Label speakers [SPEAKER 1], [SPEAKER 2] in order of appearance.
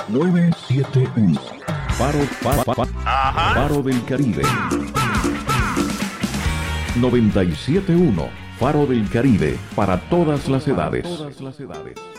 [SPEAKER 1] 971. Faro del Caribe. 97.1. Faro del Caribe para todas las edades.